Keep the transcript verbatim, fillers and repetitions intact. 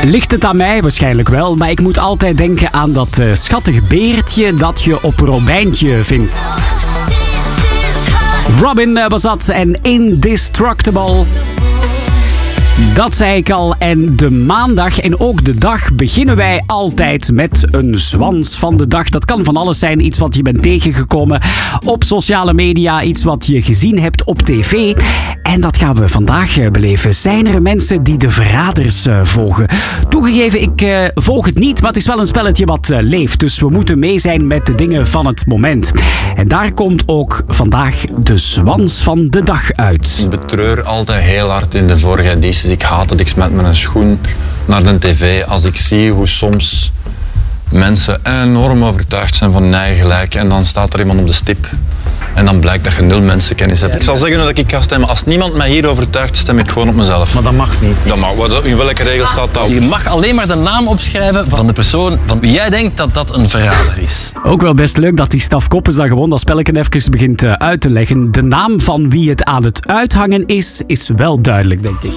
Ligt het aan mij? Waarschijnlijk wel, maar ik moet altijd denken aan dat uh, schattig beertje dat je op Robijntje vindt. Robin uh, was dat en Indestructible. Dat zei ik al. En de maandag en ook de dag beginnen wij altijd met een zwans van de dag. Dat kan van alles zijn. Iets wat je bent tegengekomen op sociale media. Iets wat je gezien hebt op tv. En dat gaan we vandaag beleven. Zijn er mensen die de verraders uh, volgen? Toegegeven, ik uh, volg het niet, maar het is wel een spelletje wat uh, leeft. Dus we moeten mee zijn met de dingen van het moment. En daar komt ook vandaag de zwans van de dag uit. Ik betreur altijd heel hard in de vorige edities. Ik haat het, ik smet met een schoen naar de tv als ik zie hoe soms mensen enorm overtuigd zijn van hun eigen gelijk en dan staat er iemand op de stip en dan blijkt dat je nul mensenkennis hebt. Ik zal zeggen dat ik ga stemmen. Als niemand mij hier overtuigt, stem ik gewoon op mezelf. Maar dat mag niet. Dat mag. In welke regel staat dat? Je mag alleen maar de naam opschrijven van de persoon van wie jij denkt dat dat een verrader is. Ook wel best leuk dat die Staf Koppens dan gewoon dat spelletje even begint uit te leggen. De naam van wie het aan het uithangen is, is wel duidelijk, denk ik.